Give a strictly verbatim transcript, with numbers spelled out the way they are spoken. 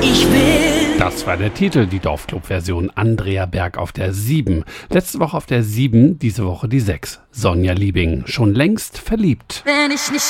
Ich will. Das war der Titel, die Dorfclub-Version. Andrea Berg auf der sieben. Letzte Woche auf der sieben, diese Woche die sechs. Sonja Liebing, schon längst verliebt. Wenn ich nicht